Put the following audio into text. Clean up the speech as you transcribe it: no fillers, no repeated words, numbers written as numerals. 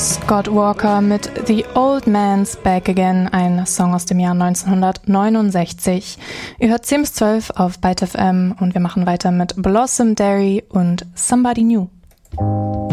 Scott Walker mit The Old Man's Back Again, ein Song aus dem Jahr 1969. Ihr hört 10 bis 12 auf Byte FM und wir machen weiter mit Blossom Derry und Somebody New.